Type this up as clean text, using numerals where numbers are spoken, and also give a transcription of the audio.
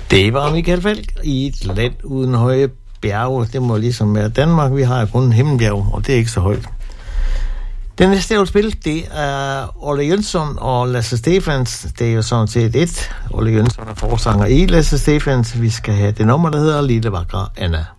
Det var Michael Falch i et land uden høje bjerge. Det må ligesom være Danmark. Vi har kun himmelbjerg, og det er ikke så højt. Den næste, jeg vil spille, det er Olle Jønsson og Lasse Stefans. Det er jo sådan set et. Olle Jønsson er forsanger i Lasse Stefans. Vi skal have det nummer, der hedder Lille Vakre Anna.